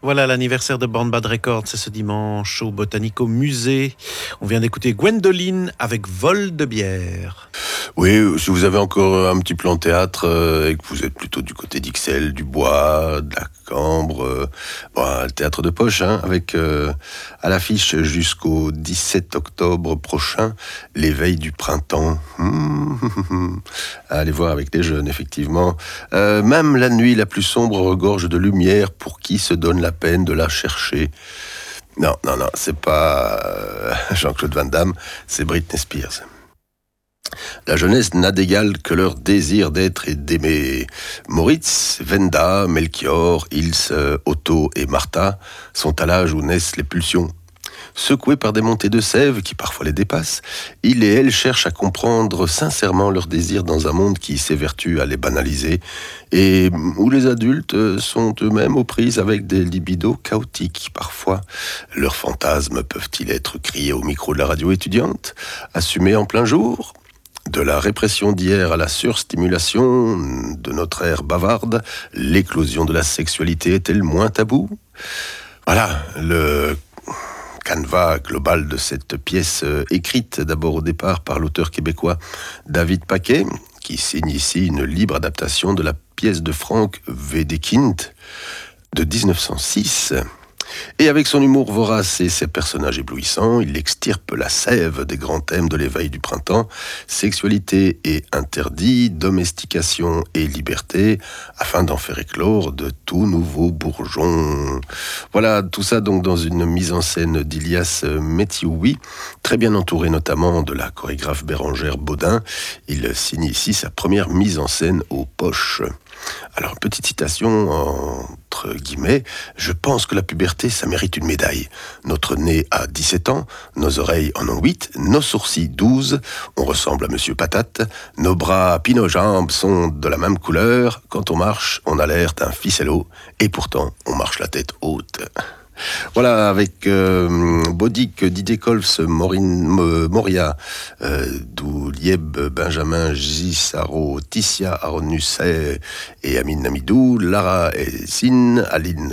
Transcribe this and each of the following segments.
Voilà l'anniversaire de Born Bad Records, c'est ce dimanche au Botanico Musée. On vient d'écouter Gwendoline avec Vol de bière. Oui, si vous avez encore un petit plan théâtre et que vous êtes plutôt du côté d'Ixelles, du Bois, de la Cambre, le théâtre de poche, avec à l'affiche jusqu'au 17 octobre prochain, l'éveil du printemps. Allez voir avec les jeunes, effectivement. Même la nuit la plus sombre regorge de lumière pour qui se donne la peine de la chercher. Non, c'est pas Jean-Claude Van Damme, c'est Britney Spears. La jeunesse n'a d'égal que leur désir d'être et d'aimer. Moritz, Wenda, Melchior, Ilse, Otto et Martha sont à l'âge où naissent les pulsions. Secoués par des montées de sève qui parfois les dépassent, ils et elles cherchent à comprendre sincèrement leurs désirs dans un monde qui s'évertue à les banaliser et où les adultes sont eux-mêmes aux prises avec des libidos chaotiques. Parfois, leurs fantasmes peuvent-ils être criés au micro de la radio étudiante, assumés en plein jour ? De la répression d'hier à la surstimulation de notre ère bavarde, l'éclosion de la sexualité est-elle moins tabou ? Voilà, le canevas global de cette pièce écrite d'abord au départ par l'auteur québécois David Paquet, qui signe ici une libre adaptation de la pièce de Frank Wedekind de 1906. Et avec son humour vorace et ses personnages éblouissants, il extirpe la sève des grands thèmes de l'éveil du printemps, sexualité et interdit, domestication et liberté, afin d'en faire éclore de tout nouveaux bourgeons. Voilà, tout ça donc dans une mise en scène d'Ilias Metioui, très bien entouré notamment de la chorégraphe Bérangère Baudin. Il signe ici sa première mise en scène aux poches. Alors, petite citation entre guillemets, je pense que la puberté, ça mérite une médaille. Notre nez a 17 ans, nos oreilles en ont 8, nos sourcils 12, on ressemble à Monsieur Patate, nos bras puis nos jambes sont de la même couleur, quand on marche, on a l'air d'un ficello, et pourtant, on marche la tête haute. Voilà, avec Bodic, Didier Colfs, Moria, Doulieb, Benjamin Gissaro, Tissia Aronusset et Amine Namidou, Lara Elsine,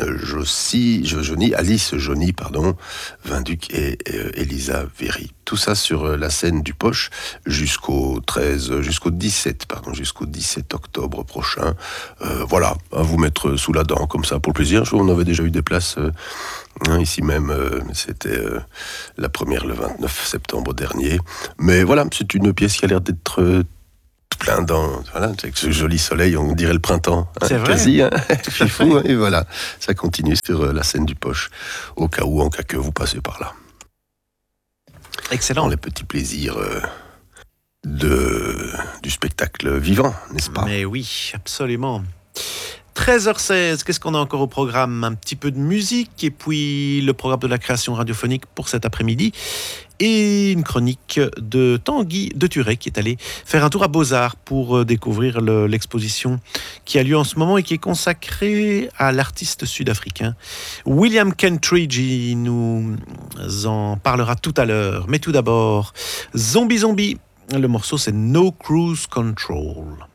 Alice Johnny, Vinduc et Elisa Véry. Tout ça sur la scène du Poche jusqu'au 17 octobre prochain. Voilà, à vous mettre sous la dent comme ça pour le plaisir. On avait déjà eu des places ici même, c'était la première le 29 septembre dernier. Mais voilà, c'est une pièce qui a l'air d'être plein dans, voilà, avec ce joli soleil, on dirait le printemps. C'est vrai. Quasi, tout fifou, et voilà, ça continue sur la scène du Poche, au cas où, en cas que vous passez par là. Excellent. Dans les petits plaisirs du spectacle vivant, n'est-ce pas ? Mais oui, absolument. 13h16, qu'est-ce qu'on a encore au programme ? Un petit peu de musique et puis le programme de la création radiophonique pour cet après-midi et une chronique de Tanguy de Turet qui est allé faire un tour à Beaux-Arts pour découvrir l'exposition qui a lieu en ce moment et qui est consacrée à l'artiste sud-africain William Kentridge. Il nous en parlera tout à l'heure. Mais tout d'abord, Zombie Zombie. Le morceau, c'est No Cruise Control.